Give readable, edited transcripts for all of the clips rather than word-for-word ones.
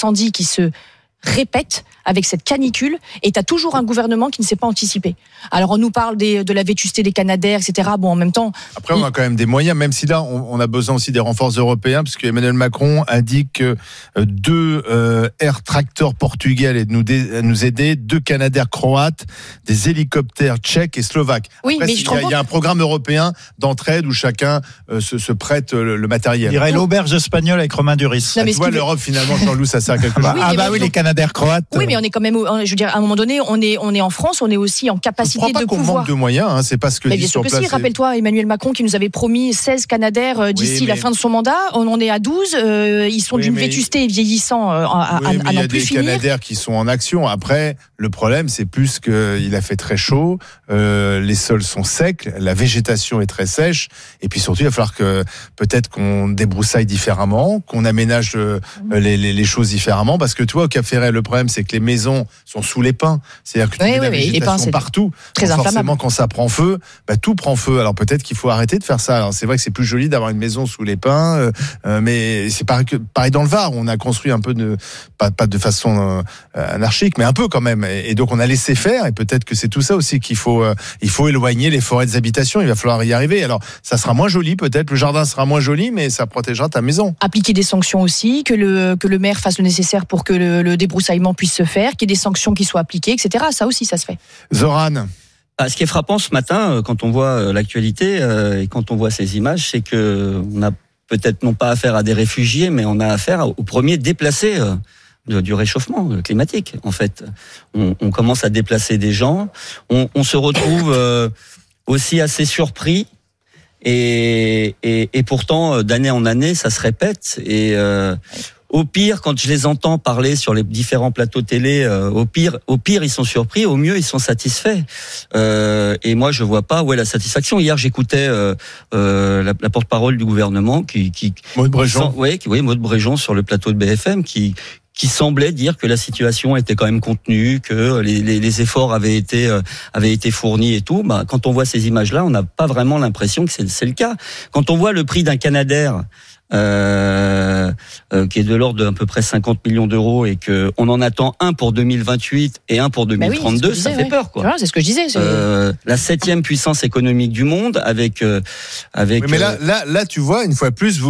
incendies qui se répètent avec cette canicule, et t'as toujours un gouvernement qui ne s'est pas anticipé. Alors on nous parle de la vétusté des Canadair, etc. Bon, en même temps... Après, on a quand même des moyens, même si là, on a besoin aussi des renforts européens, parce qu'Emmanuel Macron indique que 2 air tracteurs portugais allaient nous aider, 2 Canadair croates, des hélicoptères tchèques et slovaques. Oui, après, mais il y a un programme européen d'entraide où chacun se prête le matériel. Il dirait l'auberge espagnole avec Romain Duris. Non, mais tu vois, l'Europe, finalement, Jean-Loup, ça sert à quelque chose. Oui, les Canadair croates. Oui, mais on est quand même, je veux dire, à un moment donné, on est en France, on est aussi en capacité de pouvoir. Je ne crois pas qu'on manque de moyens, hein, c'est pas ce que mais dit sur place. Bien sûr que si, rappelle-toi Emmanuel Macron qui nous avait promis 16 Canadair d'ici la fin de son mandat, on en est à 12, ils sont d'une vétusté vieillissant à n'en plus finir. Il y a des Canadair qui sont en action. Après, le problème, c'est plus qu'il a fait très chaud, les sols sont secs, la végétation est très sèche, et puis surtout, il va falloir que peut-être qu'on débroussaille différemment, qu'on aménage les choses différemment, parce que tu vois, au Cap-Ferret, le problème, c'est que les maisons sont sous les pins. C'est-à-dire que tu mets la végétation partout. Très forcément, quand ça prend feu, tout prend feu. Alors peut-être qu'il faut arrêter de faire ça. Alors c'est vrai que c'est plus joli d'avoir une maison sous les pins, mais c'est pareil dans le Var. On a construit un peu pas de façon anarchique, mais un peu quand même. Et donc on a laissé faire. Et peut-être que c'est tout ça aussi qu'il faut éloigner les forêts des habitations. Il va falloir y arriver. Alors ça sera moins joli peut-être. Le jardin sera moins joli, mais ça protégera ta maison. Appliquer des sanctions aussi, que le maire fasse le nécessaire pour que le débroussaillement puisse se faire, qu'il y ait des sanctions qui soient appliquées, etc. Ça aussi, ça se fait. Zoran. Ce qui est frappant ce matin, quand on voit l'actualité et quand on voit ces images, c'est que on a peut-être non pas affaire à des réfugiés, mais on a affaire aux premiers déplacés du réchauffement climatique. En fait, on commence à déplacer des gens. On se retrouve aussi assez surpris. Et pourtant, d'année en année, ça se répète. Et au pire, quand je les entends parler sur les différents plateaux télé, au pire, ils sont surpris. Au mieux, ils sont satisfaits. Et moi, je vois pas où est la satisfaction. Hier, j'écoutais la porte-parole du gouvernement Maud Bréjon. Maud Bréjon sur le plateau de BFM qui semblait dire que la situation était quand même contenue, que les efforts avaient été fournis et tout. Quand on voit ces images-là, on n'a pas vraiment l'impression que c'est le cas. Quand on voit le prix d'un Canadair qui est de l'ordre d'à peu près 50 millions d'euros et que on en attend un pour 2028 et un pour 2032, ça fait peur, quoi. Voilà, c'est ce que je disais. La 7e puissance économique du monde avec. Oui, mais là, tu vois, une fois plus,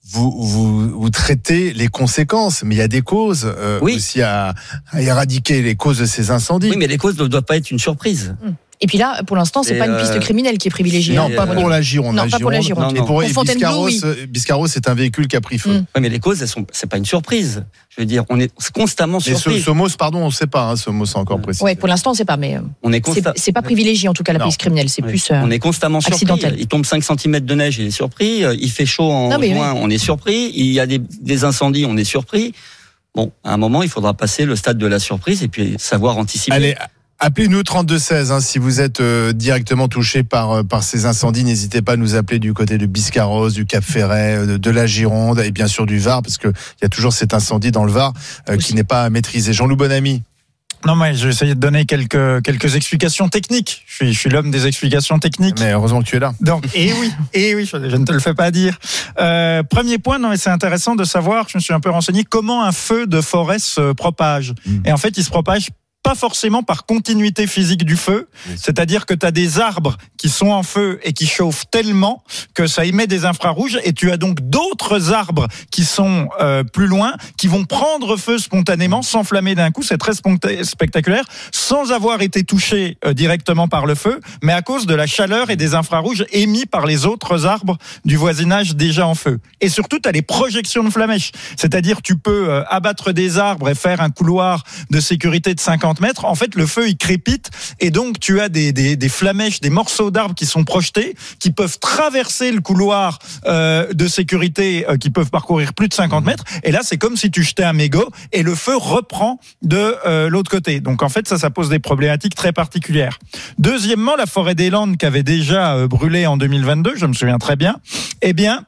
vous traitez les conséquences, mais il y a des causes aussi à éradiquer, les causes de ces incendies. Oui, mais les causes ne doivent pas être une surprise. Et puis là, pour l'instant, c'est pas une piste criminelle qui est privilégiée. Non, pas pour la Gironde. Non, pas pour la Gironde. Et pour Fontainebleau, Biscarrosse, c'est un véhicule qui a pris feu. Oui, mais les causes, c'est pas une surprise. Je veux dire, on est constamment surpris. Et Somos, pardon, on ne sait pas. Somos, encore précisé. Ouais, pour l'instant, on ne sait pas, mais c'est pas privilégié en tout cas la police criminelle. C'est plus on est constamment accidentel. Surpris. Il tombe 5 cm de neige, il est surpris. Il fait chaud en juin, on est surpris. Il y a des incendies, on est surpris. Bon, à un moment, il faudra passer le stade de la surprise et puis savoir anticiper. Allez. Appelez-nous 3216 si vous êtes directement touché par ces incendies. N'hésitez pas à nous appeler du côté de Biscarrosse, du Cap-Ferret, de la Gironde et bien sûr du Var, parce que il y a toujours cet incendie dans le Var qui n'est pas maîtrisé. Jean-Loup Bonamy. Non, mais je vais essayer de donner quelques explications techniques. Je suis l'homme des explications techniques. Mais heureusement que tu es là. Donc, et oui, je ne te le fais pas dire. Premier point, non, mais c'est intéressant de savoir, je me suis un peu renseigné, comment un feu de forêt se propage. Et en fait, il se propage pas forcément par continuité physique du feu, c'est-à-dire que tu as des arbres qui sont en feu et qui chauffent tellement que ça émet des infrarouges, et tu as donc d'autres arbres qui sont plus loin, qui vont prendre feu spontanément, s'enflammer d'un coup. C'est très spectaculaire, sans avoir été touché directement par le feu, mais à cause de la chaleur et des infrarouges émis par les autres arbres du voisinage déjà en feu. Et surtout, tu as les projections de flamèches, c'est-à-dire tu peux abattre des arbres et faire un couloir de sécurité de 50 mètres. En fait, le feu, il crépite, et donc tu as des flamèches, des morceaux d'arbres qui sont projetés, qui peuvent traverser le couloir de sécurité, qui peuvent parcourir plus de 50 mètres, et là, c'est comme si tu jetais un mégot, et le feu reprend de l'autre côté. Donc, en fait, ça pose des problématiques très particulières. Deuxièmement, la forêt des Landes, qui avait déjà brûlé en 2022, je me souviens très bien, eh bien,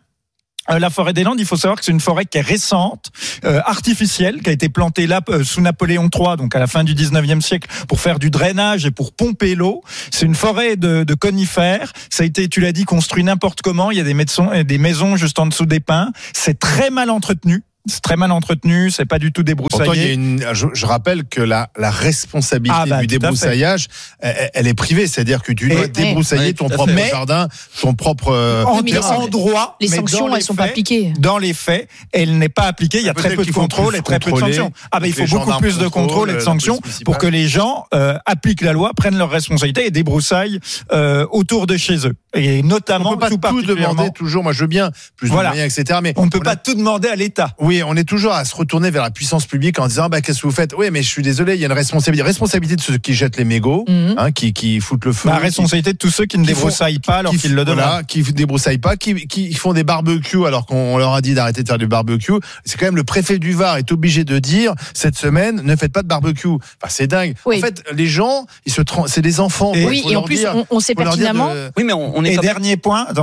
la forêt des Landes, il faut savoir que c'est une forêt qui est récente, artificielle, qui a été plantée là sous Napoléon III, donc à la fin du 19e siècle, pour faire du drainage et pour pomper l'eau. C'est une forêt de conifères. Ça a été, tu l'as dit, construit n'importe comment. Il y a des maisons juste en dessous des pins. C'est très mal entretenu. C'est très mal entretenu, c'est pas du tout débroussaillé. Pourtant, je rappelle que la responsabilité du débroussaillage, elle est privée, c'est-à-dire que tu dois débroussailler ton propre jardin, ton propre endroit. Les sanctions, elles sont pas appliquées. Dans les faits, elle n'est pas appliquée. Il y a très peu de contrôle et très peu de sanctions. Il faut beaucoup plus de contrôle et de sanctions pour que les gens appliquent la loi, prennent leurs responsabilités et débroussaillent autour de chez eux. Et notamment, on peut pas tout demander toujours. Moi, je veux bien plus de moyens, etc. Mais on ne peut pas tout demander à l'État. Oui, on est toujours à se retourner vers la puissance publique en disant qu'est-ce que vous faites ? Oui, mais je suis désolé, il y a une responsabilité de ceux qui jettent les mégots, qui foutent le feu. La responsabilité de tous ceux qui ne débroussaillent pas alors qu'ils le demandent. Voilà, qui débroussaillent pas, qui font des barbecues alors qu'on leur a dit d'arrêter de faire du barbecue. C'est quand même le préfet du Var est obligé de dire cette semaine ne faites pas de barbecue. Enfin, c'est dingue. Oui. En fait, les gens, c'est des enfants. Et en plus, on sait pertinemment. Oui, mais on est. Et dernier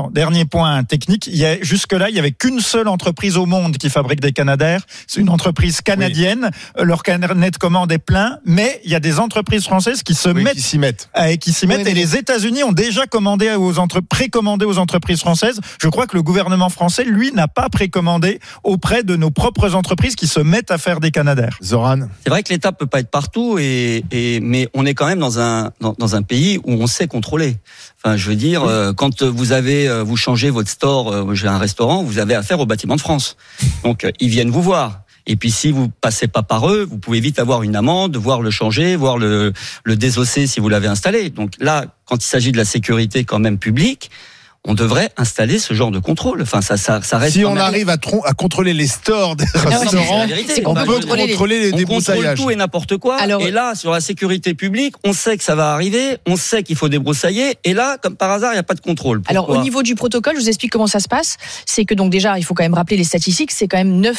point technique. Jusque-là, il y avait qu'une seule entreprise au monde qui fabrique des Canadair. C'est une entreprise canadienne. Oui. Leur carnet de commande est plein, mais il y a des entreprises françaises qui s'y mettent. Et les États-Unis ont déjà précommandé aux entreprises françaises. Je crois que le gouvernement français, lui, n'a pas précommandé auprès de nos propres entreprises qui se mettent à faire des Canadair. Zoran. C'est vrai que l'État peut pas être partout, mais on est quand même dans un pays où on sait contrôler. Enfin, je veux dire, quand vous changez votre store, j'ai un restaurant, vous avez affaire au bâtiment de France. Donc, ils viennent vous voir. Et puis, si vous passez pas par eux, vous pouvez vite avoir une amende, voir le changer, voir le désosser si vous l'avez installé. Donc là, quand il s'agit de la sécurité quand même publique, on devrait installer ce genre de contrôle. Enfin, ça reste. Si on arrive à contrôler les stores des restaurants, on peut contrôler les débroussaillages. On contrôle tout et n'importe quoi. Et là, sur la sécurité publique, on sait que ça va arriver, on sait qu'il faut débroussailler. Et là, comme par hasard, il n'y a pas de contrôle. Pourquoi ? Alors, au niveau du protocole, je vous explique comment ça se passe. C'est que donc déjà, il faut quand même rappeler les statistiques. C'est quand même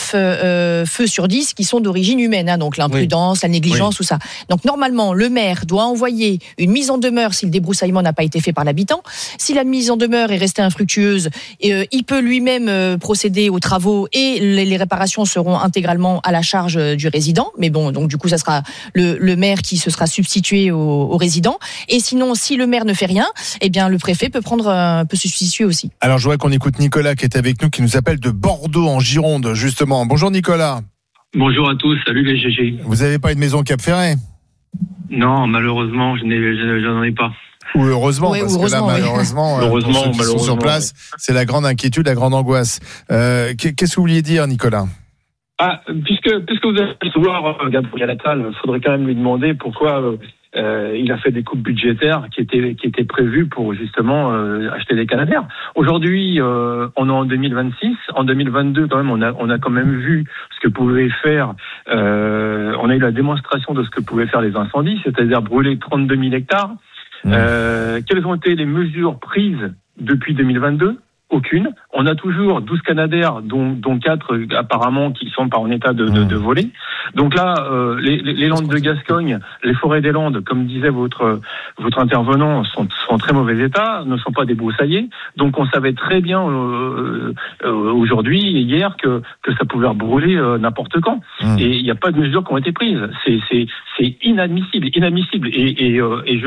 9 feux sur 10 qui sont d'origine humaine. Donc l'imprudence, la négligence, tout ça. Donc normalement, le maire doit envoyer une mise en demeure si le débroussaillement n'a pas été fait par l'habitant. Si la mise en demeure est restée infructueuse, il peut lui-même procéder aux travaux et les réparations seront intégralement à la charge du résident. Mais bon, donc du coup, ça sera le maire qui se sera substitué au résident. Et sinon, si le maire ne fait rien, eh bien le préfet peut se substituer aussi. Alors, je voudrais qu'on écoute Nicolas qui est avec nous, qui nous appelle de Bordeaux en Gironde, justement. Bonjour Nicolas. Bonjour à tous, salut les GG. Vous n'avez pas une maison Cap-Ferret ? Non, malheureusement, j'en ai pas. Ou heureusement, parce que là, malheureusement, ceux qui sont sur place, c'est la grande inquiétude, la grande angoisse. Qu'est-ce que vous vouliez dire, Nicolas ? Puisque vous allez voir Gabriel Attal, il faudrait quand même lui demander pourquoi il a fait des coupes budgétaires qui étaient prévues pour justement acheter des Canadair. Aujourd'hui, on est en 2026. En 2022, quand même, on a quand même vu ce que pouvaient faire. On a eu la démonstration de ce que pouvaient faire les incendies, c'est-à-dire brûler 32 000 hectares. Quelles ont été les mesures prises depuis 2022 ? Aucune. On a toujours 12 Canadair, dont 4 apparemment qui sont pas en état de voler. Donc là, les Landes de Gascogne, les forêts des Landes, comme disait votre intervenant, sont en très mauvais état, ne sont pas débroussaillés. Donc on savait très bien aujourd'hui et hier que ça pouvait brûler n'importe quand. Et il n'y a pas de mesures qui ont été prises. C'est inadmissible. Et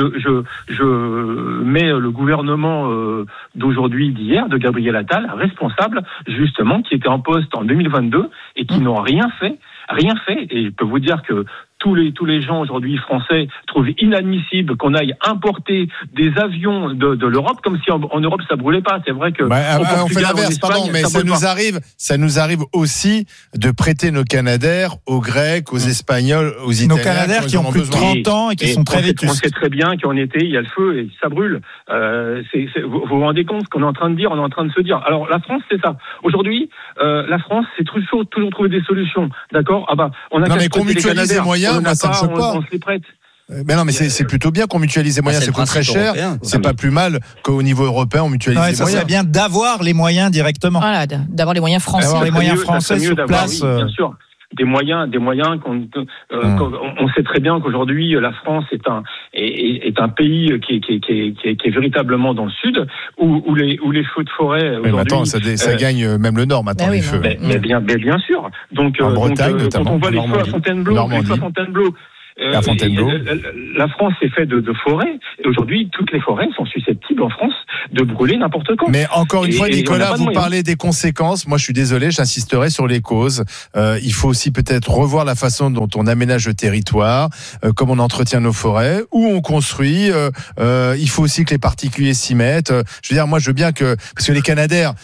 je mets le gouvernement d'aujourd'hui, d'hier, de Gabriel Attal, responsable, justement, qui était en poste en 2022 et qui n'ont rien fait. Et je peux vous dire que tous les gens aujourd'hui français trouvent inadmissible qu'on aille importer des avions de l'Europe comme si en Europe ça brûlait pas. C'est vrai que on fait l'inverse, pardon, mais ça nous arrive aussi de prêter nos Canadair aux Grecs, aux Espagnols, aux Italiens. Nos Canadair qui ont plus de 30 ans et qui sont très vétustes. On sait très bien qu'en été il y a le feu et ça brûle. Vous vous rendez compte ce qu'on est en train de dire, on est en train de se dire. Alors la France c'est ça. Aujourd'hui la France c'est toujours trouver des solutions. D'accord ? On a non mais qu'on mutualise les moyens. Moi, ça me choque pas. On se les prête. Mais non, mais c'est plutôt bien qu'on mutualise les moyens. Ça coûte très cher. C'est pas plus mal qu'au niveau européen on mutualise les moyens. C'est bien d'avoir les moyens directement. Voilà, d'avoir les moyens français. D'avoir les moyens français sur place. Oui, bien sûr. Des moyens on sait très bien qu'aujourd'hui la France est un pays qui est véritablement dans le sud où les feux de forêt aujourd'hui. Mais attends, ça gagne même le Nord maintenant les feux. Mais bien sûr. Donc en Bretagne notamment. quand on voit les feux à Fontainebleau, La Fontainebleau. La France est faite de forêts, et aujourd'hui, toutes les forêts sont susceptibles en France de brûler n'importe quand. Mais encore une fois, Nicolas, vous moyen. parlez des conséquences. Moi, je suis désolé, j'insisterai sur les causes. Il faut aussi peut-être revoir la façon dont on aménage le territoire, comment on entretient nos forêts, où on construit. Il faut aussi que les particuliers s'y mettent. Je veux dire, moi, je veux bien que... Parce que les Canadaires...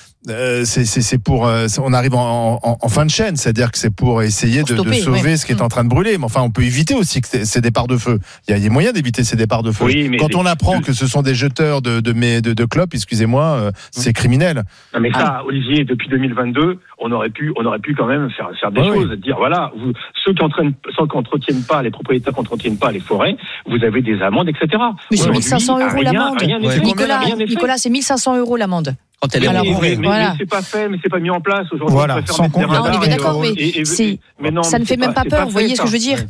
c'est pour on arrive en fin de chaîne, c'est-à-dire que c'est pour essayer de sauver ce qui est en train de brûler, mais enfin on peut éviter aussi que ces départs de feu. Il y a des moyens d'éviter ces départs de feu. Oui, quand on apprend que ce sont des jeteurs de clopes, excusez-moi, c'est criminel. Non, mais ça, Olivier, depuis 2022, on aurait pu quand même faire des choses, dire voilà, ceux qui entretiennent pas, les propriétaires qui entretiennent pas les forêts, vous avez des amendes, etc. Mais c'est 1 500 € l'amende. Nicolas, c'est 1 500 € l'amende. Quand elle est mais c'est pas fait, mais c'est pas mis en place aujourd'hui. Voilà, sans compte. On est d'accord, mais ça ne fait même pas peur. Vous voyez ce que je veux dire?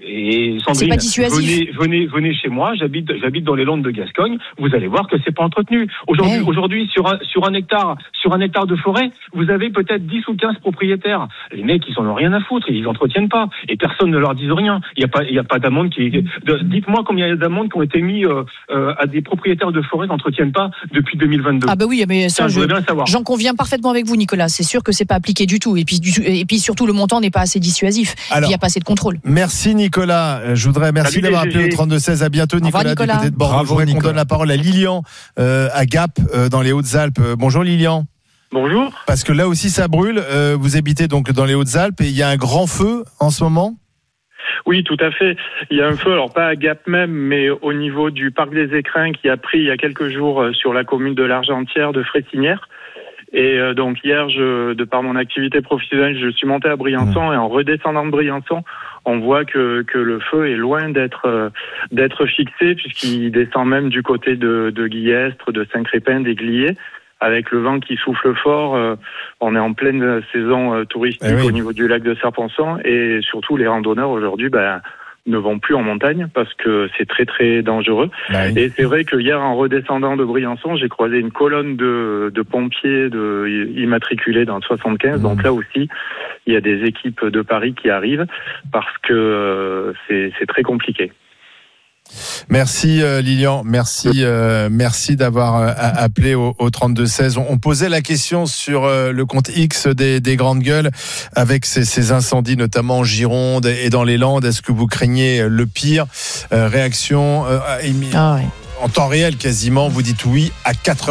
Et Sandrine, c'est pas dissuasif. Venez chez moi, j'habite dans les Landes de Gascogne, vous allez voir que c'est pas entretenu. Aujourd'hui, sur un hectare de forêt, vous avez peut-être 10 ou 15 propriétaires. Les mecs, ils en ont rien à foutre, ils entretiennent pas. Et personne ne leur dit rien. Il y a pas d'amende dites-moi combien il y a d'amendes qui ont été mis à des propriétaires de forêt qui n'entretiennent pas depuis 2022. Ah bah oui, mais ça, j'en conviens parfaitement avec vous, Nicolas. C'est sûr que c'est pas appliqué du tout. Et puis surtout, le montant n'est pas assez dissuasif. Alors, il n'y a pas assez de contrôle. Merci, Nicolas, je voudrais merci d'avoir appelé au 32-16. À bientôt, Nicolas, du côté de Bordeaux. Je voudrais qu'on donne la parole à Lilian à Gap, dans les Hautes-Alpes. Bonjour Lilian. Bonjour. Parce que là aussi ça brûle. Vous habitez donc dans les Hautes-Alpes et il y a un grand feu en ce moment. Oui, tout à fait. Il y a un feu, alors pas à Gap même, mais au niveau du parc des Écrins qui a pris il y a quelques jours sur la commune de l'Argentière de Frétinière. Et donc hier, de par mon activité professionnelle, je suis monté à Briançon et en redescendant de Briançon, on voit que le feu est loin d'être fixé puisqu'il descend même du côté de Guillestre, de Saint-Crépin, des Gliers. Avec le vent qui souffle fort, on est en pleine saison touristique au niveau du lac de Serponçon et surtout les randonneurs aujourd'hui ne vont plus en montagne parce que c'est très très dangereux. Et c'est vrai que hier en redescendant de Briançon, j'ai croisé une colonne de pompiers immatriculés dans le 75. Donc là aussi, il y a des équipes de Paris qui arrivent parce que c'est très compliqué. Merci Lilian, merci d'avoir appelé au 32-16. On posait la question sur le compte X des grandes gueules avec ces incendies notamment en Gironde et dans les Landes. Est-ce que vous craignez le pire? Réaction en temps réel quasiment, vous dites oui à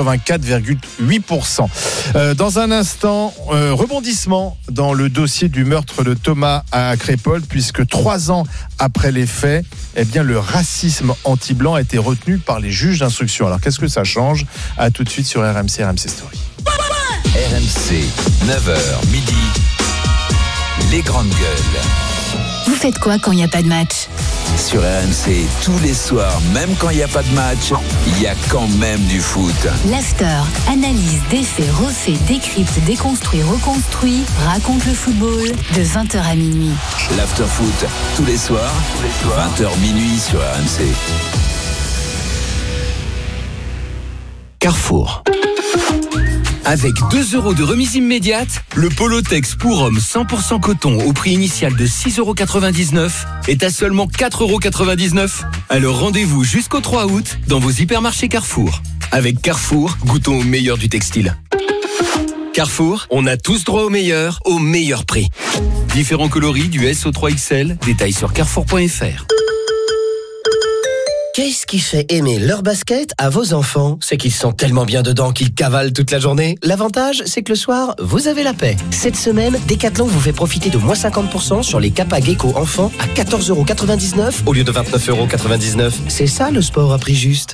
84,8%. Dans un instant, rebondissement dans le dossier du meurtre de Thomas à Crépol, puisque 3 ans après les faits, eh bien, le racisme anti-blanc a été retenu par les juges d'instruction. Alors qu'est-ce que ça change? À tout de suite sur RMC Story. RMC, 9h midi, les grandes gueules. Vous faites quoi quand il n'y a pas de match? Sur RMC, tous les soirs, même quand il n'y a pas de match, il y a quand même du foot. L'After, analyse, défait, refait, décrypte, déconstruit, reconstruit, raconte le football de 20h à minuit. L'After Foot, tous les soirs, 20h minuit sur RMC. Carrefour. Avec 2 € de remise immédiate, le Polotex pour homme 100% coton au prix initial de 6,99 € est à seulement 4,99 €. Alors rendez-vous jusqu'au 3 août dans vos hypermarchés Carrefour. Avec Carrefour, goûtons au meilleur du textile. Carrefour, on a tous droit au meilleur prix. Différents coloris du S au 3XL, détails sur carrefour.fr. Qu'est-ce qui fait aimer leur basket à vos enfants? C'est qu'ils sont tellement bien dedans qu'ils cavalent toute la journée. L'avantage, c'est que le soir, vous avez la paix. Cette semaine, Decathlon vous fait profiter de moins 50% sur les Kappa Gecko enfants à 14,99 € au lieu de 29,99 €. C'est ça le sport à prix juste.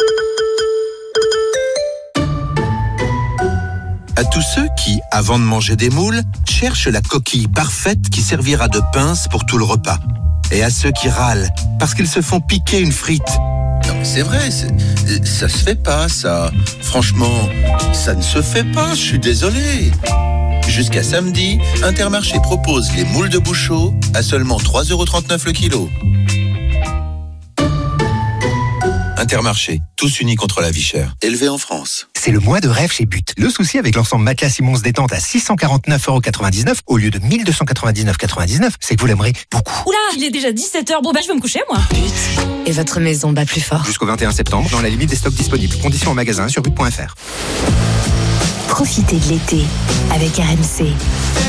À tous ceux qui, avant de manger des moules, cherchent la coquille parfaite qui servira de pince pour tout le repas. Et à ceux qui râlent parce qu'ils se font piquer une frite. Non mais c'est vrai, ça se fait pas ça. Franchement, ça ne se fait pas, je suis désolé. Jusqu'à samedi, Intermarché propose les moules de Bouchot à seulement 3,39 € le kilo. Intermarché, tous unis contre la vie chère. Élevé en France. C'est le mois de rêve chez But. Le souci avec l'ensemble matelas Simons détente à 649,99€ au lieu de 1299,99€, c'est que vous l'aimerez beaucoup. Oula, il est déjà 17h. Bon, je vais me coucher, moi. But. Et votre maison bat plus fort. Jusqu'au 21 septembre, dans la limite des stocks disponibles. Conditions en magasin sur but.fr. Profitez de l'été avec RMC.